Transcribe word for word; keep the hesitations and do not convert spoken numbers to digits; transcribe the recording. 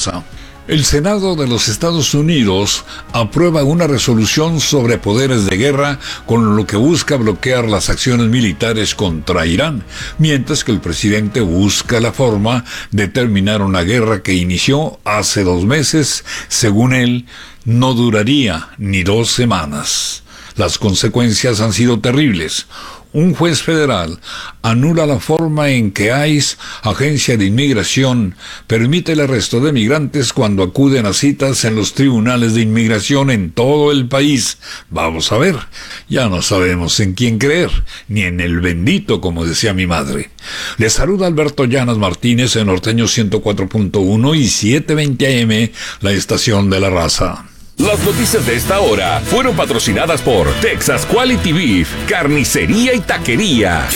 Raza. El Senado de los Estados Unidos aprueba una resolución sobre poderes de guerra con lo que busca bloquear las acciones militares contra Irán, mientras que el presidente busca la forma de terminar una guerra que inició hace dos meses. Según él, no duraría ni dos semanas. Las consecuencias han sido terribles. Un juez federal anula la forma en que ICE, Agencia de Inmigración, permite el arresto de migrantes cuando acuden a citas en los tribunales de inmigración en todo el país. Vamos a ver, ya no sabemos en quién creer, ni en el bendito, como decía mi madre. Les saluda Alberto Llanas Martínez en Norteño ciento cuatro punto uno y setecientos veinte A M, la estación de la raza. Las noticias de esta hora fueron patrocinadas por Texas Quality Beef, Carnicería y Taquería.